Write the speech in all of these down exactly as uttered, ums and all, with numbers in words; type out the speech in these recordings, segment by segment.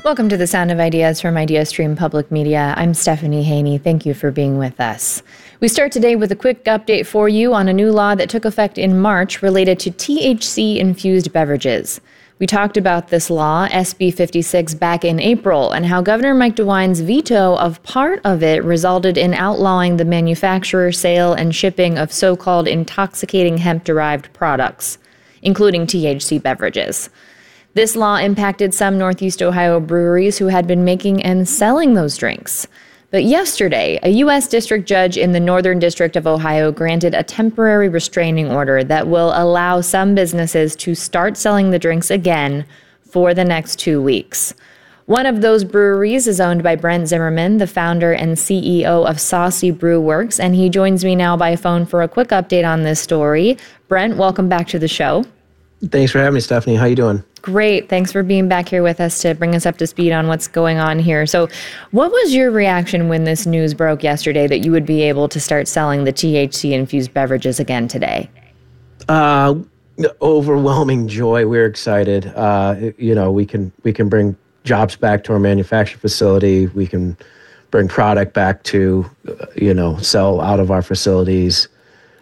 Welcome to the Sound of Ideas from IdeaStream Public Media. I'm Stephanie Haney. Thank you for being with us. We start today with a quick update for you on a new law that took effect in March related to T H C-infused beverages. We talked about this law, S B fifty-six, back in April, and how Governor Mike DeWine's veto of part of it resulted in outlawing the manufacture, sale, and shipping of so-called intoxicating hemp-derived products, including T H C beverages. This law impacted some Northeast Ohio breweries who had been making and selling those drinks. But yesterday, a U S district judge in the Northern District of Ohio granted a temporary restraining order that will allow some businesses to start selling the drinks again for the next two weeks. One of those breweries is owned by Brent Zimmerman, the founder and C E O of Saucy Brew Works, and he joins me now by phone for a quick update on this story. Brent, welcome back to the show. Thanks for having me, Stephanie. How you doing? Great. Thanks for being back here with us to bring us up to speed on what's going on here. So what was your reaction when this news broke yesterday that you would be able to start selling the T H C-infused beverages again today? Uh, overwhelming joy. We're excited. Uh, you know, we can we can bring jobs back to our manufacturing facility. We can bring product back to, uh, you know, sell out of our facilities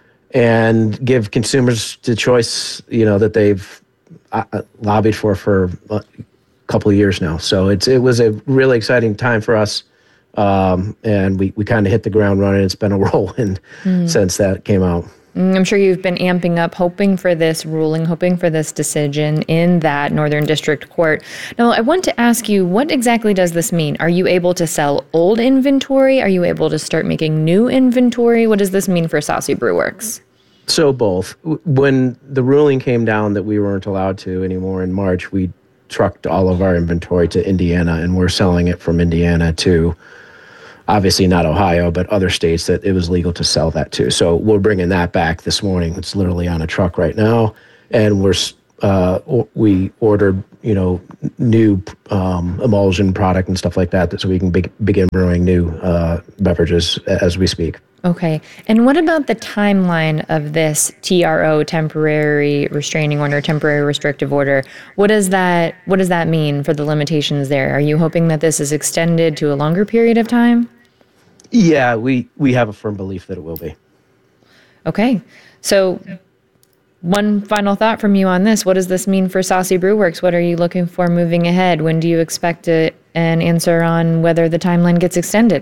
and give consumers the choice, you know, that they've uh, lobbied for for a couple of years now. So it's it was a really exciting time for us, um, and we, we kind of hit the ground running. It's been a whirlwind mm. since that came out. I'm sure you've been amping up, hoping for this ruling, hoping for this decision in that Northern District Court. Now, I want to ask you, what exactly does this mean? Are you able to sell old inventory? Are you able to start making new inventory? What does this mean for Saucy Brew Works? So both. When the ruling came down that we weren't allowed to anymore in March, we trucked all of our inventory to Indiana, and we're selling it from Indiana to, obviously not Ohio, but other states that it was legal to sell that to. So we're bringing that back this morning. It's literally on a truck right now, and we're uh, we ordered, you know, new um, emulsion product and stuff like that, so we can be- begin brewing new uh, beverages as we speak. Okay. And what about the timeline of this T R O, temporary restraining order, temporary restrictive order? What does that what does that mean for the limitations there? Are you hoping that this is extended to a longer period of time? Yeah, we, we have a firm belief that it will be. Okay. So one final thought from you on this. What does this mean for Saucy Brew Works? What are you looking for moving ahead? When do you expect a, an answer on whether the timeline gets extended?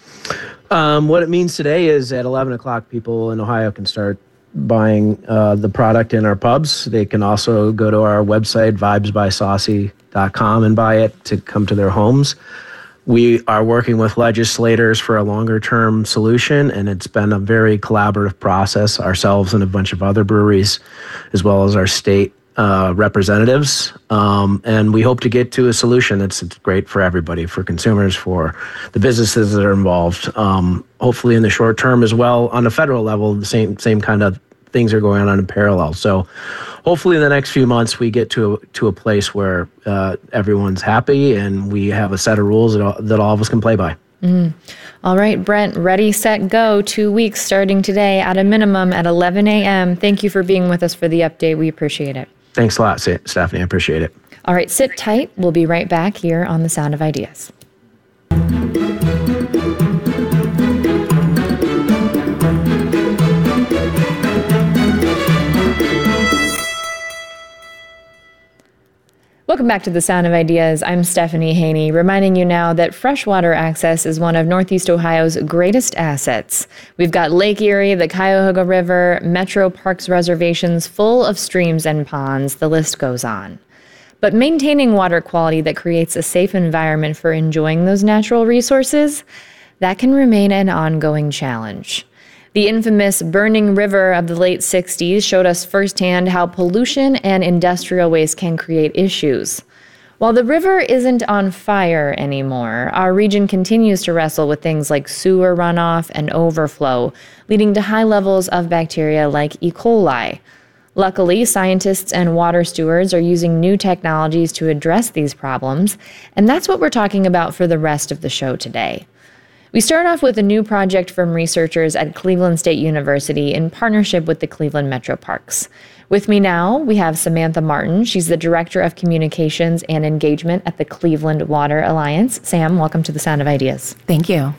Um, what it means today is at eleven o'clock, people in Ohio can start buying uh, the product in our pubs. They can also go to our website, vibes by saucy dot com, and buy it to come to their homes. We are working with legislators for a longer-term solution, and it's been a very collaborative process, ourselves and a bunch of other breweries, as well as our state uh, representatives. Um, and we hope to get to a solution that's great for everybody, for consumers, for the businesses that are involved. Um, hopefully in the short term as well, on the federal level, the same same kind of things are going on in parallel. So hopefully in the next few months, we get to a, to a place where uh, everyone's happy and we have a set of rules that all, that all of us can play by. Mm. All right, Brent, ready, set, go. Two weeks starting today at a minimum at eleven a.m. Thank you for being with us for the update. We appreciate it. Thanks a lot, Stephanie. I appreciate it. All right, sit tight. We'll be right back here on The Sound of Ideas. Welcome back to The Sound of Ideas. I'm Stephanie Haney, reminding you now that freshwater access is one of Northeast Ohio's greatest assets. We've got Lake Erie, the Cuyahoga River, Metro Parks reservations full of streams and ponds. The list goes on. But maintaining water quality that creates a safe environment for enjoying those natural resources, that can remain an ongoing challenge. The infamous Burning River of the late sixties showed us firsthand how pollution and industrial waste can create issues. While the river isn't on fire anymore, our region continues to wrestle with things like sewer runoff and overflow, leading to high levels of bacteria like E. coli. Luckily, scientists and water stewards are using new technologies to address these problems, and that's what we're talking about for the rest of the show today. We start off with a new project from researchers at Cleveland State University in partnership with the Cleveland Metro Parks. With me now, we have Samantha Martin. She's the Director of Communications and Engagement at the Cleveland Water Alliance. Sam, welcome to the Sound of Ideas. Thank you.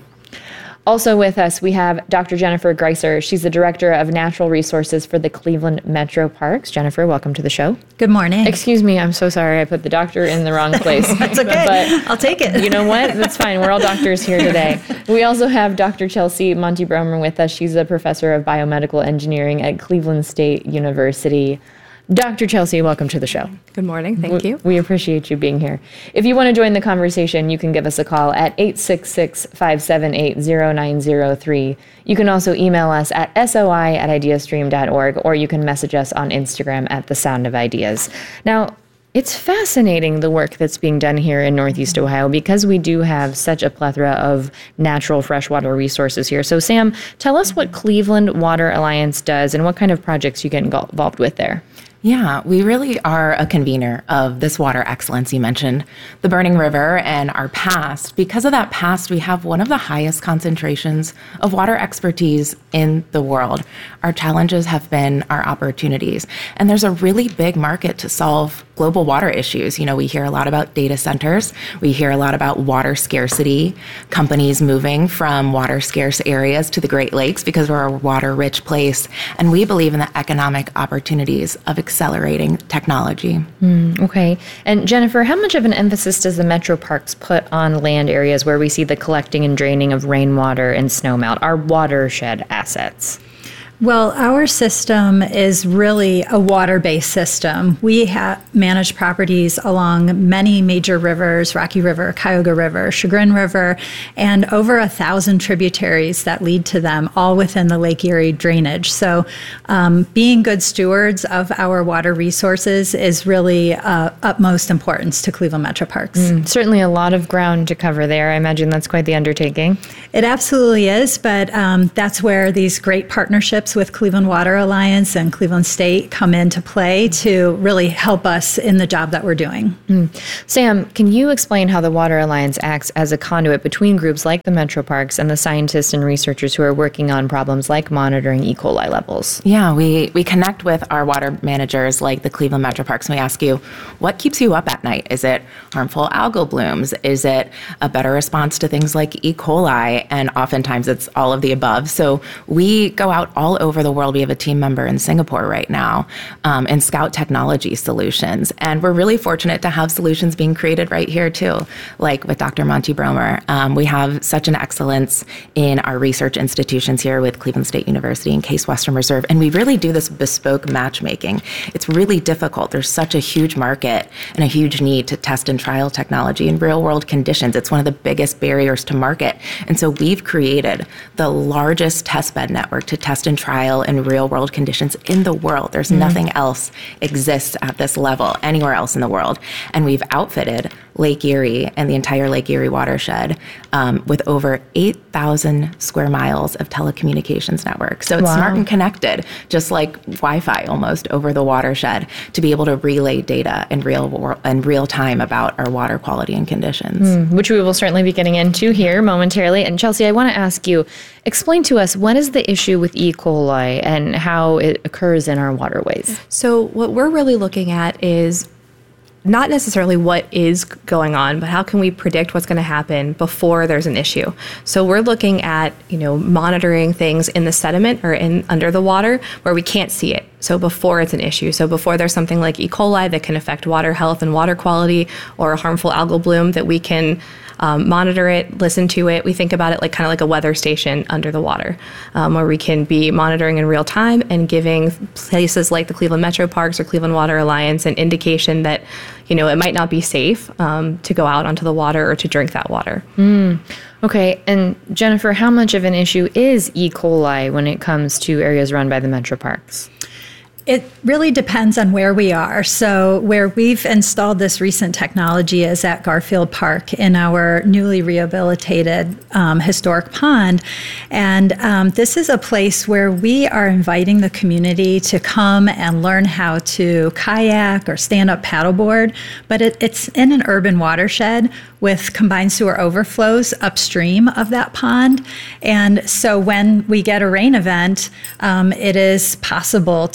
Also with us, we have Doctor Jennifer Greiser. She's the Director of Natural Resources for the Cleveland Metro Parks. Jennifer, welcome to the show. Good morning. Excuse me, I'm so sorry. I put the doctor in the wrong place. That's okay. But I'll take it. You know what? That's fine. We're all doctors here today. We also have Doctor Chelsea Monty-Bromer with us. She's a professor of biomedical engineering at Cleveland State University. Doctor Chelsea, welcome to the show. Good morning. Thank we, you. We appreciate you being here. If you want to join the conversation, you can give us a call at eight six six, five seven eight, zero nine zero three. You can also email us at soi at ideastream dot org, or you can message us on Instagram at The Sound of Ideas. Now, it's fascinating the work that's being done here in Northeast Ohio because we do have such a plethora of natural freshwater resources here. So, Sam, tell us what Cleveland Water Alliance does and what kind of projects you get involved with there. Yeah, we really are a convener of this water excellence. You mentioned the Burning River and our past. Because of that past, we have one of the highest concentrations of water expertise in the world. Our challenges have been our opportunities. And there's a really big market to solve global water issues. You know, we hear a lot about data centers. We hear a lot about water scarcity, companies moving from water scarce areas to the Great Lakes because we're a water-rich place. And we believe in the economic opportunities of accelerating technology. Mm, okay. And Jennifer, how much of an emphasis does the Metro Parks put on land areas where we see the collecting and draining of rainwater and snowmelt, our watershed assets? Well, our system is really a water-based system. We ha- manage properties along many major rivers, Rocky River, Cuyahoga River, Chagrin River, and over a thousand tributaries that lead to them, all within the Lake Erie drainage. So um, being good stewards of our water resources is really uh, utmost importance to Cleveland Metro Parks. Mm, certainly a lot of ground to cover there. I imagine that's quite the undertaking. It absolutely is, but um, that's where these great partnerships with Cleveland Water Alliance and Cleveland State come into play to really help us in the job that we're doing. Mm. Sam, can you explain how the Water Alliance acts as a conduit between groups like the Metro Parks and the scientists and researchers who are working on problems like monitoring E. coli levels? Yeah, we, we connect with our water managers like the Cleveland Metro Parks, and we ask you, what keeps you up at night? Is it harmful algal blooms? Is it a better response to things like E. coli? And oftentimes it's all of the above. So we go out all over the world. We have a team member in Singapore right now um, in Scout Technology Solutions. And we're really fortunate to have solutions being created right here too, like with Doctor Monty-Bromer. Um, we have such an excellence in our research institutions here with Cleveland State University and Case Western Reserve. And we really do this bespoke matchmaking. It's really difficult. There's such a huge market and a huge need to test and trial technology in real world conditions. It's one of the biggest barriers to market. And so we've created the largest test bed network to test and trial in real world conditions in the world. There's mm-hmm. nothing else exists at this level anywhere else in the world. And we've outfitted Lake Erie and the entire Lake Erie watershed um, with over eight thousand square miles of telecommunications network. So it's wow. smart and connected, just like Wi-Fi almost over the watershed, to be able to relay data in real in real time about our water quality and conditions. Mm, which we will certainly be getting into here momentarily. And Chelsea, I want to ask you, explain to us, what is the issue with E. coli and how it occurs in our waterways? So what we're really looking at is not necessarily what is going on, but how can we predict what's going to happen before there's an issue? So we're looking at, you know, monitoring things in the sediment or in under the water where we can't see it. So before it's an issue. So before there's something like E. coli that can affect water health and water quality, or a harmful algal bloom, that we can um, monitor it, listen to it. We think about it like kind of like a weather station under the water, um, where we can be monitoring in real time and giving places like the Cleveland Metro Parks or Cleveland Water Alliance an indication that, you know, it might not be safe um, to go out onto the water or to drink that water. Mm. Okay, and Jennifer, how much of an issue is E. coli when it comes to areas run by the Metro Parks? It really depends on where we are. So where we've installed this recent technology is at Garfield Park in our newly rehabilitated um, historic pond. And um, this is a place where we are inviting the community to come and learn how to kayak or stand-up paddleboard. But it, it's in an urban watershed with combined sewer overflows upstream of that pond. And so when we get a rain event, um, it is possible to have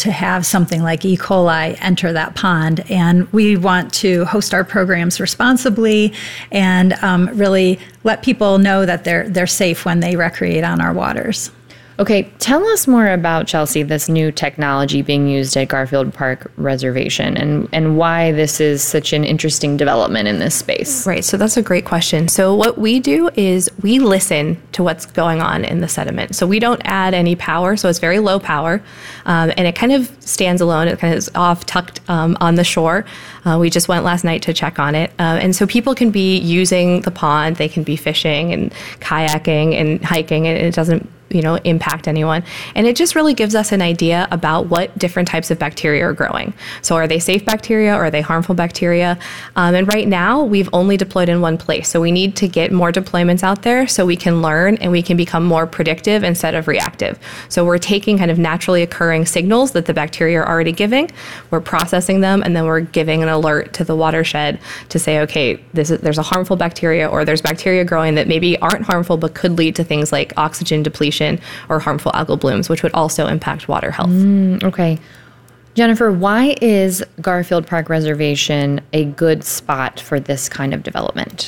have something like E. coli enter that pond. And we want to host our programs responsibly and um, really let people know that they're they're safe when they recreate on our waters. Okay, tell us more about, Chelsea, this new technology being used at Garfield Park Reservation and, and why this is such an interesting development in this space. Right, so that's a great question. So what we do is we listen to what's going on in the sediment. So we don't add any power, so it's very low power, um, and it kind of stands alone. It kind of is off tucked um, on the shore. Uh, we just went last night to check on it. Uh, and so people can be using the pond, they can be fishing and kayaking and hiking, and it doesn't you know, impact anyone. And it just really gives us an idea about what different types of bacteria are growing. So are they safe bacteria or are they harmful bacteria? Um, and right now we've only deployed in one place. So we need to get more deployments out there so we can learn and we can become more predictive instead of reactive. So we're taking kind of naturally occurring signals that the bacteria are already giving, we're processing them, and then we're giving an alert to the watershed to say, okay, this is, there's a harmful bacteria or there's bacteria growing that maybe aren't harmful but could lead to things like oxygen depletion or harmful algal blooms, which would also impact water health. Mm, okay. Jennifer, why is Garfield Park Reservation a good spot for this kind of development?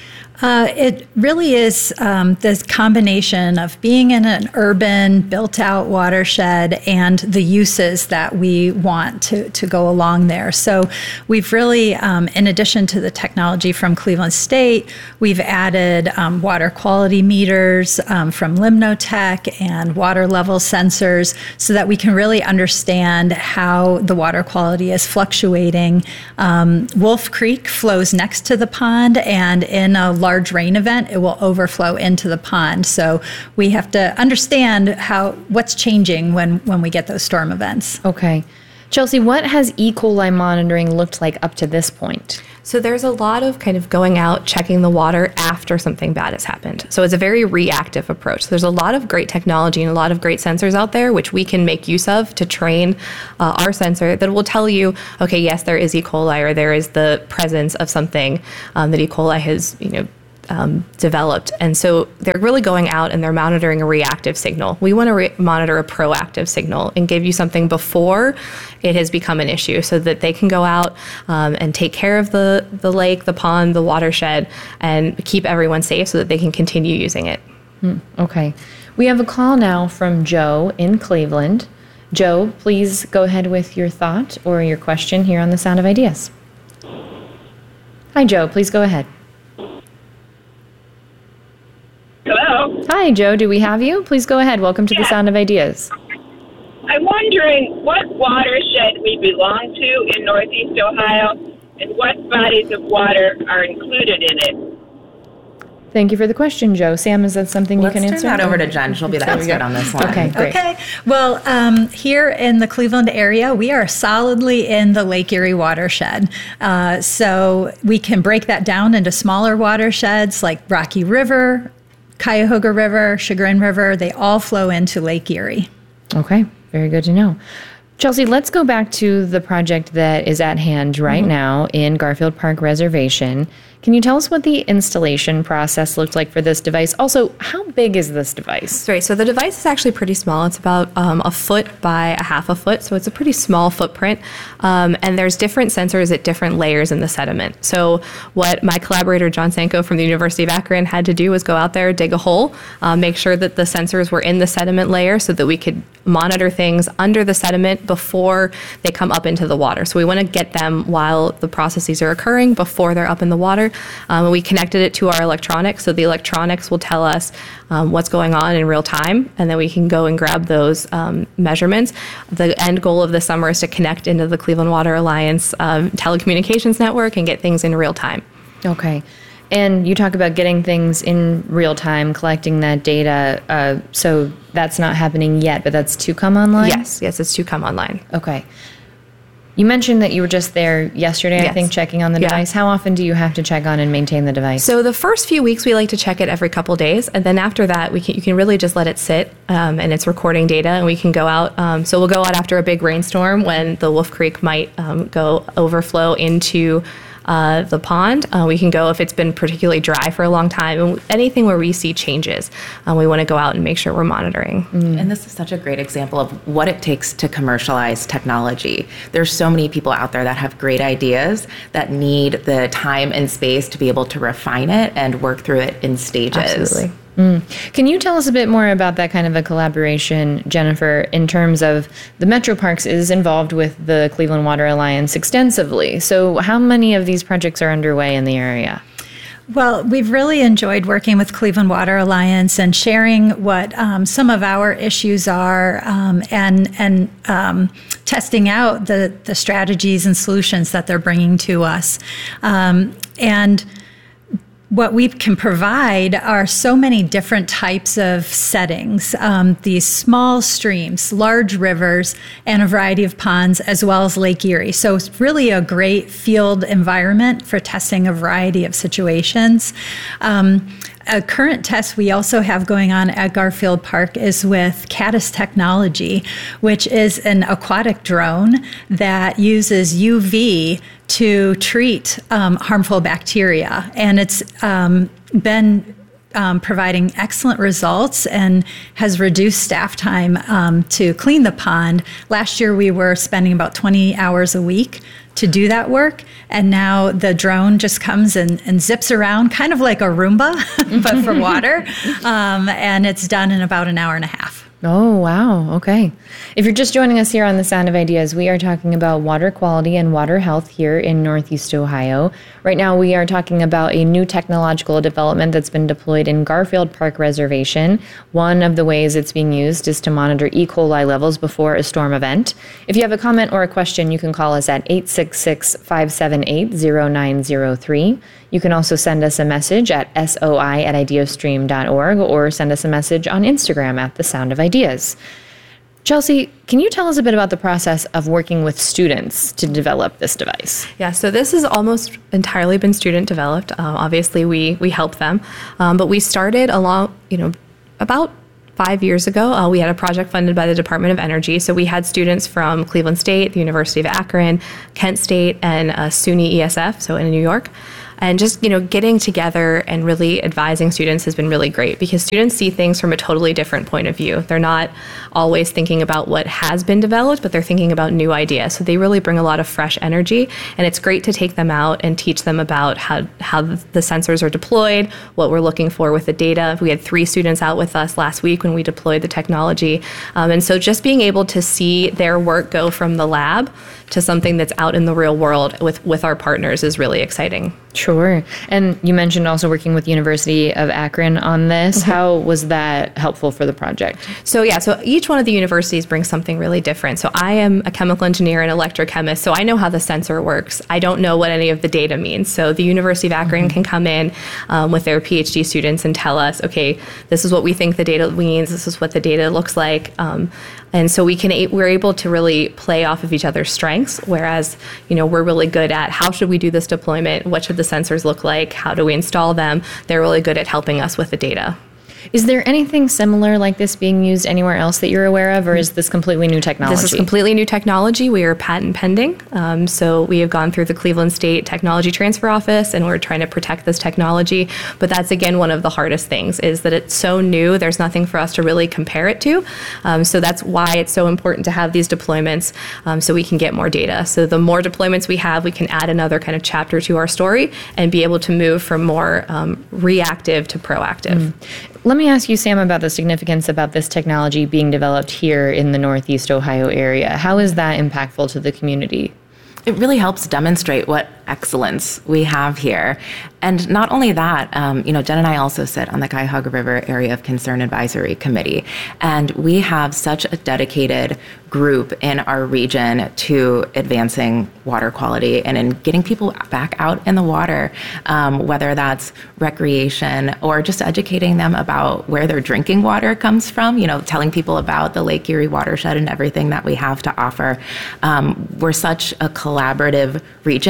Uh, it really is um, this combination of being in an urban, built-out watershed and the uses that we want to, to go along there. So we've really, um, in addition to the technology from Cleveland State, we've added um, water quality meters um, from Limnotech and water level sensors so that we can really understand how the water quality is fluctuating. Um, Wolf Creek flows next to the pond, and in a large large rain event, it will overflow into the pond. So we have to understand how what's changing when, when we get those storm events. Okay. Chelsea, what has E. coli monitoring looked like up to this point? So there's a lot of kind of going out, checking the water after something bad has happened. So it's a very reactive approach. So there's a lot of great technology and a lot of great sensors out there, which we can make use of to train uh, our sensor that will tell you, okay, yes, there is E. coli, or there is the presence of something um, that E. coli has, you know, Um, developed. And so they're really going out and they're monitoring a reactive signal. We want to re- monitor a proactive signal and give you something before it has become an issue so that they can go out um, and take care of the, the lake, the pond, the watershed, and keep everyone safe so that they can continue using it. Hmm, okay. We have a call now from Joe in Cleveland. Joe, please go ahead with your thought or your question here on The Sound of Ideas. Hi, Joe. Please go ahead. Hello. Hi, Joe. Do we have you? Please go ahead. Welcome to Yeah. The Sound of Ideas. I'm wondering what watershed we belong to in Northeast Ohio and what bodies of water are included in it. Thank you for the question, Joe. Sam, is that something Let's you can turn answer? that over to Jen. She'll be the expert on this one. Okay, great. Okay. Well, um, here in the Cleveland area, we are solidly in the Lake Erie watershed. Uh, so we can break that down into smaller watersheds like Rocky River, Cuyahoga River, Chagrin River. They all flow into Lake Erie. Okay, very good to know. Chelsea, let's go back to the project that is at hand right mm-hmm. now in Garfield Park Reservation. Can you tell us what the installation process looked like for this device? Also, how big is this device? Right, so the device is actually pretty small. It's about um, a foot by a half a foot, so it's a pretty small footprint. Um, and there's different sensors at different layers in the sediment. So what my collaborator, John Sanko from the University of Akron, had to do was go out there, dig a hole, uh, make sure that the sensors were in the sediment layer so that we could monitor things under the sediment before they come up into the water. So we want to get them while the processes are occurring, before they're up in the water. Um, we connected it to our electronics, so the electronics will tell us um, what's going on in real time, and then we can go and grab those um, measurements. The end goal of the summer is to connect into the Cleveland Water Alliance um, telecommunications network and get things in real time. Okay. And you talk about getting things in real time, collecting that data. Uh, so that's not happening yet, but that's to come online? Yes, yes, it's to come online. Okay. You mentioned that you were just there yesterday, Yes. I think, checking on the Yeah. device. How often do you have to check on and maintain the device? So the first few weeks, we like to check it every couple days. And then after that, we can, you can really just let it sit um, and it's recording data and we can go out. Um, so we'll go out after a big rainstorm when the Wolf Creek might um, go overflow into uh, the pond. Uh, we can go if it's been particularly dry for a long time. And anything where we see changes, um, we want to go out and make sure we're monitoring. Mm. And this is such a great example of what it takes to commercialize technology. There's so many people out there that have great ideas that need the time and space to be able to refine it and work through it in stages. Absolutely. Mm. Can you tell us a bit more about that kind of a collaboration, Jennifer, in terms of the Metro Parks is involved with the Cleveland Water Alliance extensively. So how many of these projects are underway in the area? Well, we've really enjoyed working with Cleveland Water Alliance and sharing what um, some of our issues are um, and and um, testing out the, the strategies and solutions that they're bringing to us. Um, and what we can provide are so many different types of settings, um, these small streams, large rivers, and a variety of ponds, as well as Lake Erie. So it's really a great field environment for testing a variety of situations. Um, A current test we also have going on at Garfield Park is with Caddis Technology, which is an aquatic drone that uses U V to treat um, harmful bacteria. And it's um, been um, providing excellent results and has reduced staff time um, to clean the pond. Last year we were spending about twenty hours a week to do that work. And now the drone just comes and, and zips around, kind of like a Roomba, but for water. Um, and it's done in about an hour and a half. Oh, wow. Okay. If you're just joining us here on The Sound of Ideas, we are talking about water quality and water health here in Northeast Ohio. Right now, we are talking about a new technological development that's been deployed in Garfield Park Reservation. One of the ways it's being used is to monitor E. coli levels before a storm event. If you have a comment or a question, you can call us at eight six six, five seven eight, zero nine zero three. You can also send us a message at soi at ideastream dot org or send us a message on Instagram at The Sound of Ideas. Chelsea, can you tell us a bit about the process of working with students to develop this device? Yeah, so this has almost entirely been student developed. Uh, obviously, we we help them, um, but we started along, you know, about five years ago. Uh, we had a project funded by the Department of Energy. So we had students from Cleveland State, the University of Akron, Kent State, and uh, SUNY E S F, so in New York. And just, you know, getting together and really advising students has been really great because students see things from a totally different point of view. They're not always thinking about what has been developed, but they're thinking about new ideas. So they really bring a lot of fresh energy, and it's great to take them out and teach them about how, how the sensors are deployed, what we're looking for with the data. We had three students out with us last week when we deployed the technology. Um, and so just being able to see their work go from the lab to something that's out in the real world with, with our partners is really exciting. Sure. And you mentioned also working with University of Akron on this. Mm-hmm. How was that helpful for the project? So yeah, so each one of the universities brings something really different. So I am a chemical engineer and electrochemist, so I know how the sensor works. I don't know what any of the data means. So the University of Akron mm-hmm. can come in um, with their PhD students and tell us, okay, this is what we think the data means, this is what the data looks like. Um, And so we can we're able to really play off of each other's strengths, whereas, you know, we're really good at how should we do this deployment? What should the sensors look like? How do we install them? They're really good at helping us with the data. Is there anything similar like this being used anywhere else that you're aware of, or is this completely new technology? This is completely new technology. We are patent pending. Um, so we have gone through the Cleveland State Technology Transfer Office, and we're trying to protect this technology. But that's, again, one of the hardest things is that it's so new. There's nothing for us to really compare it to. Um, so that's why it's so important to have these deployments um, so we can get more data. So the more deployments we have, we can add another kind of chapter to our story and be able to move from more um, reactive to proactive. Mm. Let me ask you, Sam, about the significance about this technology being developed here in the Northeast Ohio area. How is that impactful to the community? It really helps demonstrate what excellence we have here. And not only that, um, you know, Jen and I also sit on the Cuyahoga River Area of Concern Advisory Committee, and we have such a dedicated group in our region to advancing water quality and in getting people back out in the water, um, whether that's recreation or just educating them about where their drinking water comes from, you know, telling people about the Lake Erie watershed and everything that we have to offer. Um, we're such a collaborative region, and our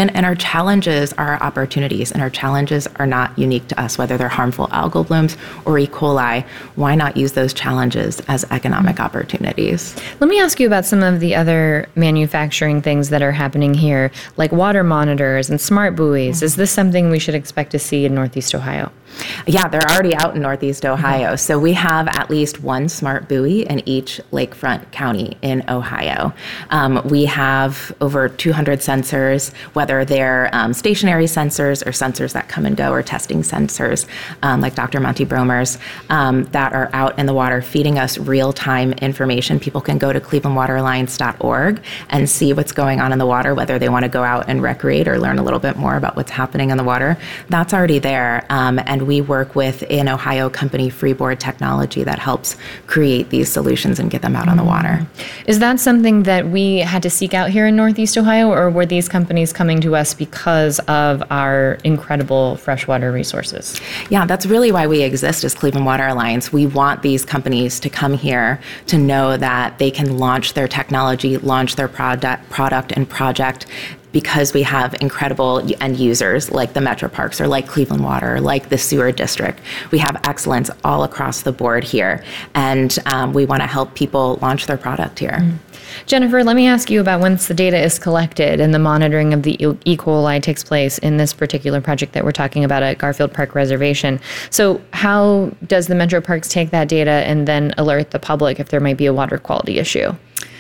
challenges are our opportunities, and our challenges are not unique to us, whether they're harmful algal blooms or E. coli. Why not use those challenges as economic opportunities? Let me ask you about some of the other manufacturing things that are happening here, like water monitors and smart buoys. Mm-hmm. Is this something we should expect to see in Northeast Ohio? Yeah, they're already out in Northeast Ohio. Mm-hmm. So we have at least one smart buoy in each lakefront county in Ohio. Um, we have over two hundred sensors, whether they're um, stationary sensors or sensors that come and go, or testing sensors, um, like Doctor Monty Bromer's, um, that are out in the water feeding us real-time information. People can go to cleveland water alliance dot org and see what's going on in the water, whether they want to go out and recreate or learn a little bit more about what's happening in the water. That's already there. Um, and we work with an Ohio company, Freeboard Technology, that helps create these solutions and get them out mm-hmm. on the water. Is that something that we had to seek out here in Northeast Ohio, or were these companies coming to us because of our incredible freshwater resources? Yeah, that's really why we exist as Cleveland Water Alliance. We want these companies to come here to know that they can launch their technology, launch their product, product and project, because we have incredible end users like the Metro Parks, or like Cleveland Water, like the Sewer District. We have excellence all across the board here, and um, we want to help people launch their product here. Mm. Jennifer, let me ask you about once the data is collected and the monitoring of the E. coli takes place in this particular project that we're talking about at Garfield Park Reservation. So how does the Metro Parks take that data and then alert the public if there might be a water quality issue?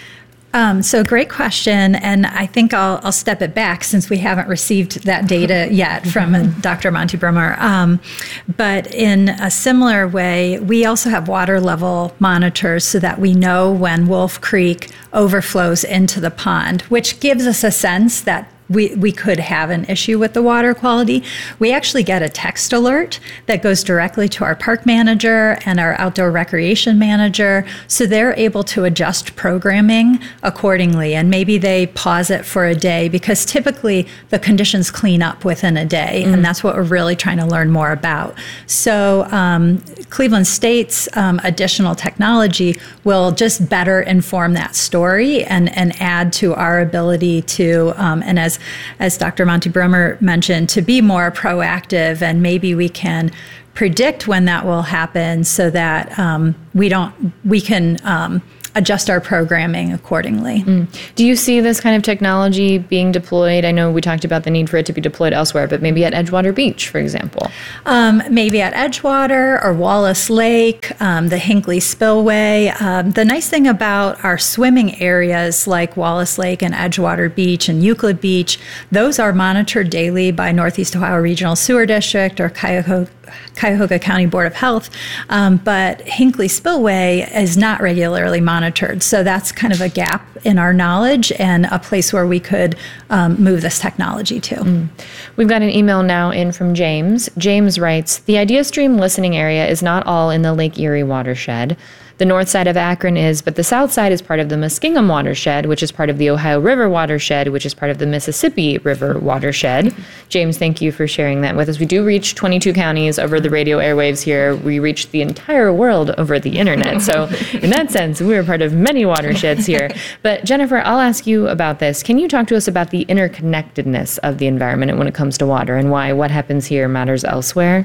Um, so great question, and I think I'll, I'll step it back since we haven't received that data yet from mm-hmm. Doctor Monty Bromer. Um, but in a similar way, we also have water level monitors so that we know when Wolf Creek overflows into the pond, which gives us a sense that we, we could have an issue with the water quality. We actually get a text alert that goes directly to our park manager and our outdoor recreation manager, so they're able to adjust programming accordingly. And maybe they pause it for a day, because typically the conditions clean up within a day, mm. and that's what we're really trying to learn more about. So um, Cleveland State's um, additional technology will just better inform that story and, and add to our ability to, um, and as as Doctor Monty Bromer mentioned, to be more proactive, and maybe we can predict when that will happen so that um, we don't we can um, adjust our programming accordingly. Mm. Do you see this kind of technology being deployed? I know we talked about the need for it to be deployed elsewhere, but maybe at Edgewater Beach, for example. Um, maybe at Edgewater or Wallace Lake, um, the Hinckley Spillway. Um, the nice thing about our swimming areas like Wallace Lake and Edgewater Beach and Euclid Beach, those are monitored daily by Northeast Ohio Regional Sewer District or Cuyahoga Cuyahoga County Board of Health, um, but Hinckley Spillway is not regularly monitored. So that's kind of a gap in our knowledge and a place where we could um, move this technology to. Mm. We've got an email now in from James. James writes, the IdeaStream listening area is not all in the Lake Erie watershed. The north side of Akron is, but the south side is part of the Muskingum watershed, which is part of the Ohio River watershed, which is part of the Mississippi River watershed. Mm-hmm. James, thank you for sharing that with us. We do reach twenty-two counties over the radio airwaves here. We reach the entire world over the internet. So in that sense, we're part of many watersheds here. But Jennifer, I'll ask you about this. Can you talk to us about the interconnectedness of the environment when it comes to water, and why what happens here matters elsewhere?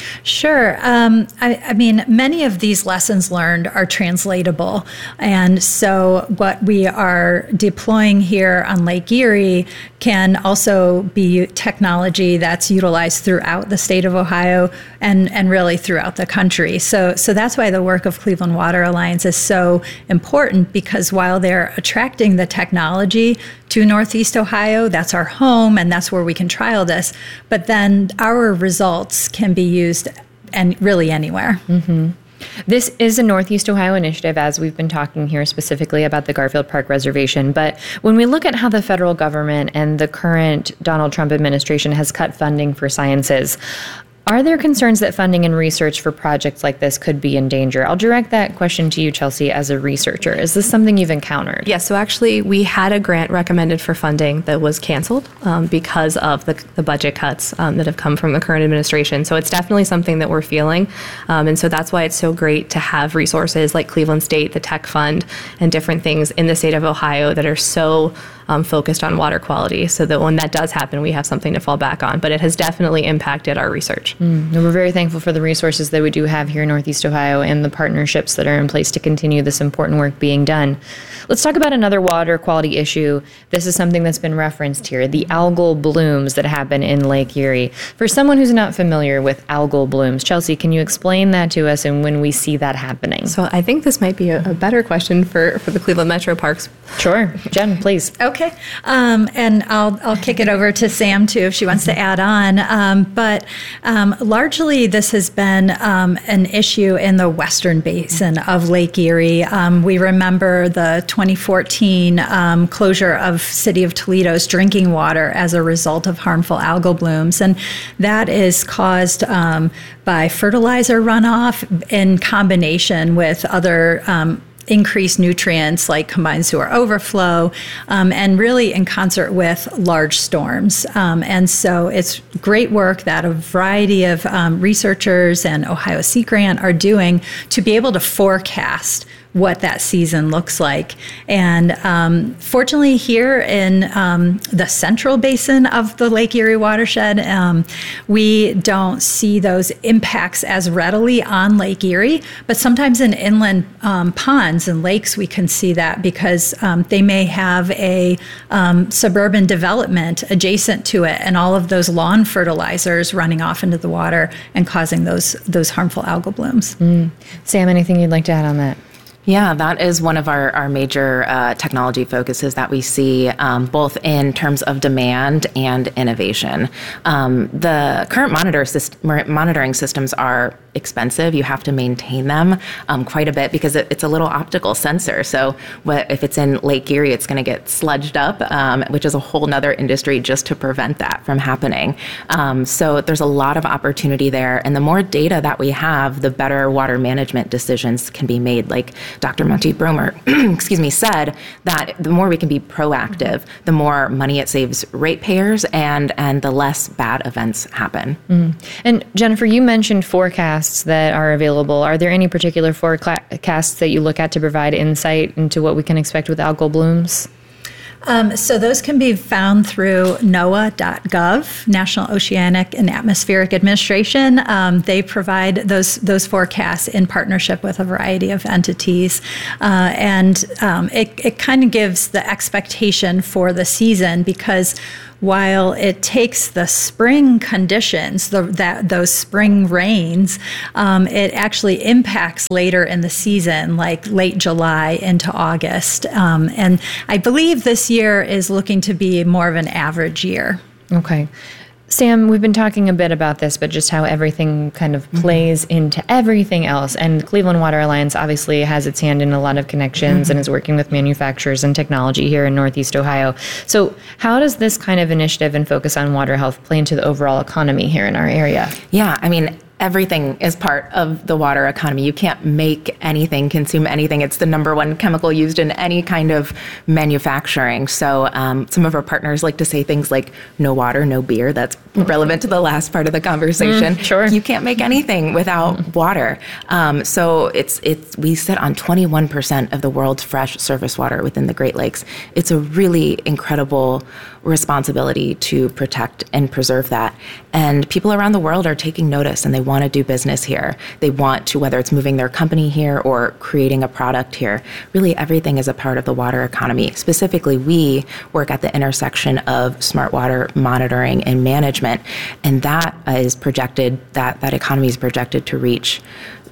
Sure. Um, I, I mean, many of these lessons learned are translatable. And so what we are deploying here on Lake Erie can also be technology that's utilized throughout the state of Ohio and, and really throughout the country. So, so that's why the work of Cleveland Water Alliance is so important, because while they're attracting the technology to Northeast Ohio, that's our home and that's where we can trial this, but then our results can be used and really anywhere. Mm-hmm. This is a Northeast Ohio initiative, as we've been talking here specifically about the Garfield Park Reservation. But when we look at how the federal government and the current Donald Trump administration has cut funding for sciences, are there concerns that funding and research for projects like this could be in danger? I'll direct that question to you, Chelsea, as a researcher. Is this something you've encountered? Yes, yeah, so actually we had a grant recommended for funding that was canceled um, because of the, the budget cuts um, that have come from the current administration. So it's definitely something that we're feeling. Um, and so that's why it's so great to have resources like Cleveland State, the Tech Fund, and different things in the state of Ohio that are so um, focused on water quality so that when that does happen, we have something to fall back on. But it has definitely impacted our research. Mm, and we're very thankful for the resources that we do have here in Northeast Ohio and the partnerships that are in place to continue this important work being done. Let's talk about another water quality issue. This is something that's been referenced here, the algal blooms that happen in Lake Erie. For someone who's not familiar with algal blooms, Chelsea, can you explain that to us and when we see that happening? So I think this might be a, a better question for, for the Cleveland Metro Parks. Sure. Jen, please. Okay. Um, and I'll, I'll kick it over to Sam, too, if she wants to add on. Um, but um, largely, this has been um, an issue in the western basin of Lake Erie. Um, we remember the twenty fourteen um, closure of City of Toledo's drinking water as a result of harmful algal blooms. And that is caused um, by fertilizer runoff in combination with other um, increased nutrients like combined sewer overflow, um, and really in concert with large storms. Um, and so it's great work that a variety of um, researchers and Ohio Sea Grant are doing to be able to forecast what that season looks like. And um, fortunately here in um, the central basin of the Lake Erie watershed, um, we don't see those impacts as readily on Lake Erie, but sometimes in inland um, ponds and lakes we can see that because um, they may have a um, suburban development adjacent to it and all of those lawn fertilizers running off into the water and causing those, those harmful algal blooms. Mm. Sam, anything you'd like to add on that? Yeah, that is one of our, our major uh, technology focuses that we see um, both in terms of demand and innovation. Um, the current monitor syst- monitoring systems are expensive. You have to maintain them um, quite a bit because it, it's a little optical sensor. So what, if it's in Lake Erie, it's going to get sludged up, um, which is a whole nother industry just to prevent that from happening. Um, so there's a lot of opportunity there. And the more data that we have, the better water management decisions can be made. Like Doctor Monty Bromer, excuse me, said that the more we can be proactive, the more money it saves ratepayers and, and the less bad events happen. Mm. And Jennifer, you mentioned forecasts that are available. Are there any particular forecasts that you look at to provide insight into what we can expect with algal blooms? Um, so those can be found through NOAA dot gov, National Oceanic and Atmospheric Administration. Um, they provide those those forecasts in partnership with a variety of entities, uh, and um, it it kind of gives the expectation for the season because while it takes the spring conditions, the, that those spring rains, um, it actually impacts later in the season, like late July into August. Um, and I believe this year is looking to be more of an average year. Okay. Sam, we've been talking a bit about this, but just how everything kind of plays mm-hmm. into everything else. And the Cleveland Water Alliance obviously has its hand in a lot of connections mm-hmm. and is working with manufacturers and technology here in Northeast Ohio. So how does this kind of initiative and focus on water health play into the overall economy here in our area? Yeah, I mean, everything is part of the water economy. You can't make anything, consume anything. It's the number one chemical used in any kind of manufacturing. So um, some of our partners like to say things like no water, no beer. That's relevant to the last part of the conversation. Mm, sure. You can't make anything without mm. water. Um, so it's it's we sit on twenty-one percent of the world's fresh surface water within the Great Lakes. It's a really incredible responsibility to protect and preserve that. And people around the world are taking notice and they want to do business here. They want to, whether it's moving their company here or creating a product here. Really everything is a part of the water economy. Specifically, we work at the intersection of smart water monitoring and management. And that is projected, that, that economy is projected to reach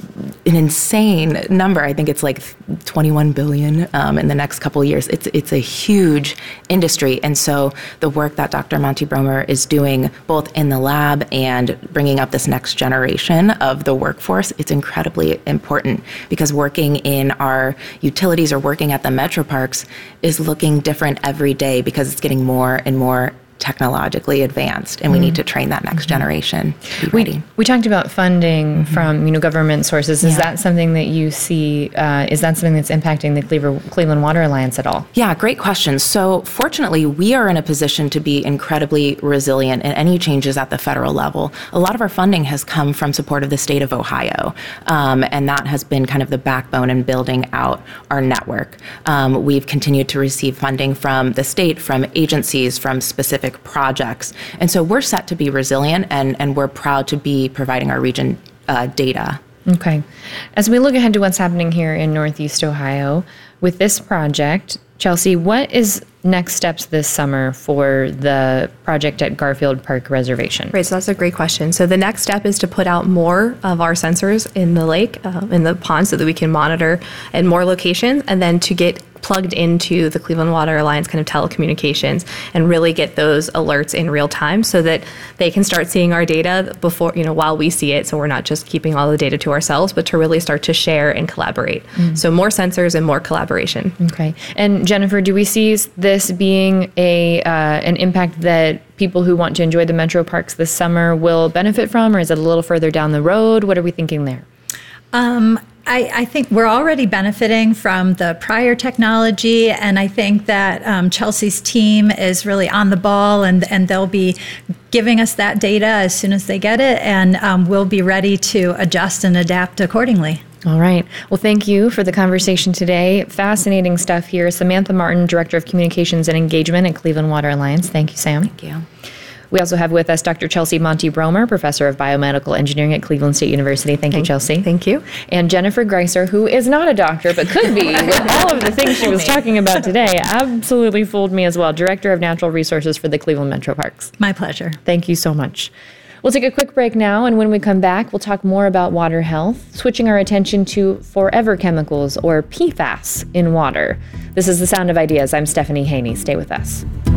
an insane number. I think it's like twenty-one billion um, in the next couple of years. It's it's a huge industry. And so the work that Doctor Monty Bromer is doing both in the lab and bringing up this next generation of the workforce, it's incredibly important because working in our utilities or working at the metro parks is looking different every day because it's getting more and more technologically advanced, and we need to train that next generation to be ready. We, we talked about funding mm-hmm. from you know government sources. Is Yeah. that something that you see? Uh, is that something that's impacting the Cleveland, Cleveland Water Alliance at all? Yeah, great question. So fortunately, we are in a position to be incredibly resilient in any changes at the federal level. A lot of our funding has come from support of the state of Ohio, um, and that has been kind of the backbone in building out our network. Um, we've continued to receive funding from the state, from agencies, from specific projects. And so we're set to be resilient, and, and we're proud to be providing our region uh, data. Okay. As we look ahead to what's happening here in Northeast Ohio with this project, Chelsea, what is next steps this summer for the project at Garfield Park Reservation? Right, so that's a great question. So the next step is to put out more of our sensors in the lake, uh, in the pond, so that we can monitor at more locations, and then to get plugged into the Cleveland Water Alliance kind of telecommunications and really get those alerts in real time so that they can start seeing our data before, you know, while we see it. So we're not just keeping all the data to ourselves, but to really start to share and collaborate. Mm. So more sensors and more collaboration. Okay. And Jennifer, do we see this being a uh, an impact that people who want to enjoy the metro parks this summer will benefit from, or is it a little further down the road? What are we thinking there? Um, I, I think we're already benefiting from the prior technology, and I think that um, Chelsea's team is really on the ball, and, and they'll be giving us that data as soon as they get it, and um, we'll be ready to adjust and adapt accordingly. All right. Well, thank you for the conversation today. Fascinating stuff here. Samantha Martin, Director of Communications and Engagement at Cleveland Water Alliance. Thank you, Sam. Thank you. We also have with us Doctor Chelsea Monty-Bromer, Professor of Biomedical Engineering at Cleveland State University. Thank, thank you, Chelsea. Thank you. And Jennifer Greiser, who is not a doctor, but could be, with all of the things she was talking about today, absolutely fooled me as well. Director of Natural Resources for the Cleveland Metro Parks. My pleasure. Thank you so much. We'll take a quick break now, and when we come back, we'll talk more about water health, switching our attention to forever chemicals, or P FAS, in water. This is The Sound of Ideas. I'm Stephanie Haney. Stay with us.